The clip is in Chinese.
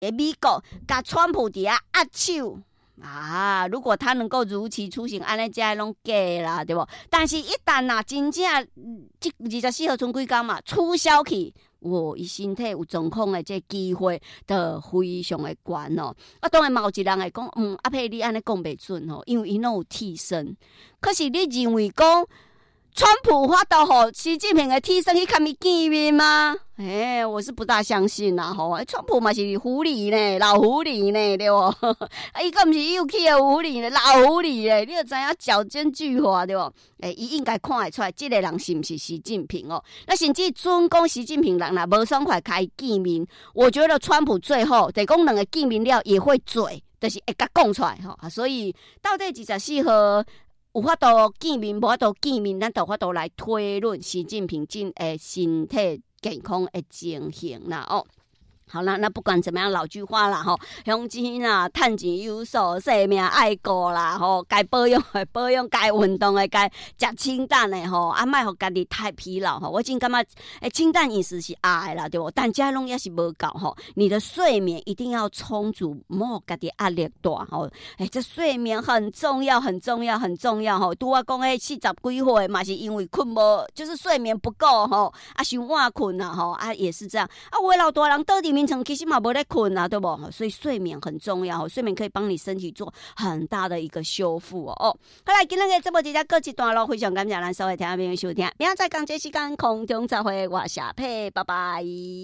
美国甲川普伫遐握手啊！如果他能够如期出行，安尼才拢假啦，对不？但是一旦呐，真正这24号剩几天嘛，取消去。伊身体有状况的这机会就非常的悬哦。啊，当然嘛有一人会讲，阿佩你安尼讲袂准哦，因为伊拢有替身。可是你认为讲，川普发到互习近平的替身去甲伊见面吗？我是不大相信啦吼。川普嘛是狐狸呢，老狐狸呢，对不？伊个毋是幼气的狐狸呢，老狐狸呢，你就知影脚尖巨滑对不？伊应该看得出来，这个人是不是习近平哦？那甚至准讲习近平人啦，无爽快开见面，我觉得川普最后得讲两个见面了也会嘴，就是会甲讲出来吼。所以到底24号有法度见面，无法度见面，咱就法度来推论习近平身体健康的情形啦哦。好啦，那不管怎么样，老句话啦吼，乡亲啊，趁钱有数，生命爱过啦吼，该保养的保养，该运动的该食清淡的吼，啊，莫互家己太疲劳吼。我真感觉清淡饮食是爱啦，对不？但家拢也是无够吼，你的睡眠一定要充足，莫互家己压力大吼。这睡眠很重要，很重要，很重要吼。拄我讲40几岁嘛，是因为困无，就是睡眠不够吼，啊，伤晚困啦吼，啊，也是这样啊。有的老大人倒伫眠床其实嘛没在困啊，对不？所以睡眠很重要，睡眠可以帮你身体做很大的一个修复哦。好啦，今天的节目直接告一段落，非常感谢咱所有听众朋友收听，明仔载同这时间空中再会，我下配，拜拜。